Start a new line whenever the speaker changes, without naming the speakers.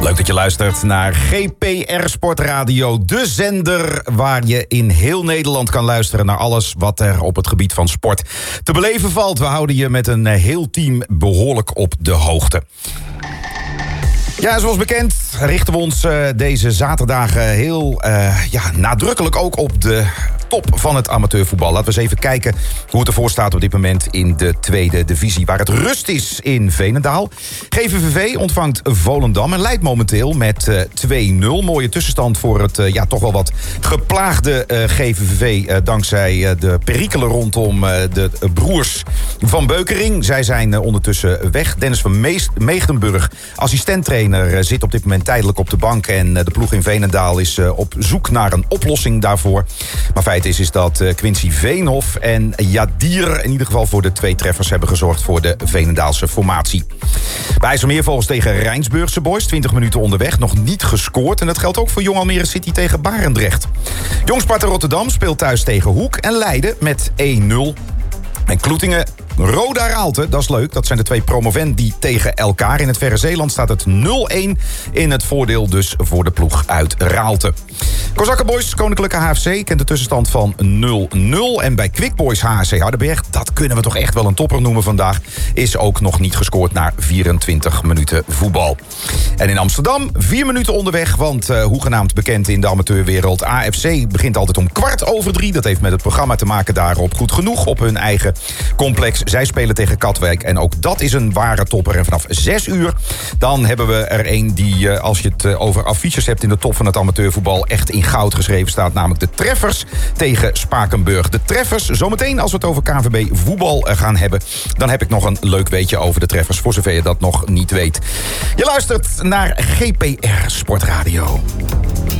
Leuk dat je luistert naar GPR Sportradio, de zender waar je in heel Nederland kan luisteren naar alles wat er op het gebied van sport te beleven valt. We houden je met een heel team behoorlijk op de hoogte. Ja, zoals bekend richten we ons deze zaterdagen heel nadrukkelijk ook op de top van het amateurvoetbal. Laten we eens even kijken hoe het ervoor staat op dit moment in de tweede divisie, waar het rust is in Veenendaal. GVVV ontvangt Volendam en leidt momenteel met 2-0. Mooie tussenstand voor het toch wel wat geplaagde GVVV... dankzij de perikelen rondom de broers van Beukering. Zij zijn ondertussen weg. Dennis van Meegdenburg, assistenttrainer, zit op dit moment tijdelijk op de bank en de ploeg in Veenendaal is op zoek naar een oplossing daarvoor. Maar feit is dat Quincy Veenhof en Jadir in ieder geval voor de 2 treffers hebben gezorgd voor de Veenendaalse formatie. Bij IJsselmeer volgens tegen Rijnsburgse boys, 20 minuten onderweg, nog niet gescoord. En dat geldt ook voor Jong Almere City tegen Barendrecht. Jong Sparta Rotterdam speelt thuis tegen Hoek en Leiden met 1-0. En Kloetingen, Roda Raalte, dat is leuk. Dat zijn de 2 promovendi tegen elkaar. In het Verre Zeeland staat het 0-1 in het voordeel dus voor de ploeg uit Raalte. Kozakkenboys, Koninklijke HFC, kent de tussenstand van 0-0. En bij Quick Boys HFC Hardenberg, dat kunnen we toch echt wel een topper noemen vandaag, is ook nog niet gescoord na 24 minuten voetbal. En in Amsterdam 4 minuten onderweg, want hoegenaamd bekend in de amateurwereld, AFC begint altijd om 2:15. Dat heeft met het programma te maken daarop Goed Genoeg op hun eigen complex. Zij spelen tegen Katwijk en ook dat is een ware topper. En vanaf 6 uur dan hebben we er een die, als je het over affiches hebt in de top van het amateurvoetbal, echt in goud geschreven staat. Namelijk de Treffers tegen Spakenburg. De Treffers, zometeen als we het over KNVB voetbal gaan hebben, dan heb ik nog een leuk weetje over de Treffers, voor zover je dat nog niet weet. Je luistert naar GPR Sportradio.